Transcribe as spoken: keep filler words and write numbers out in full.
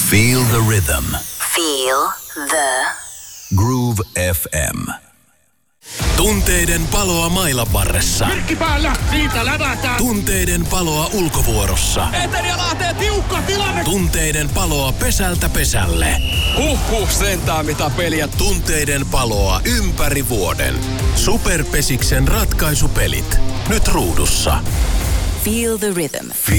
Feel the rhythm. Feel the Groove F M. Tunteiden paloa mailan varressa. Yrkki päällä, siitä lävätään. Tunteiden paloa ulkovuorossa. Etelä lähtee tiukka tilanne. Tunteiden paloa pesältä pesälle. Huhhuh, sentään mitä peliä. Tunteiden paloa ympäri vuoden. Superpesiksen ratkaisupelit. Nyt ruudussa. Feel the rhythm. Feel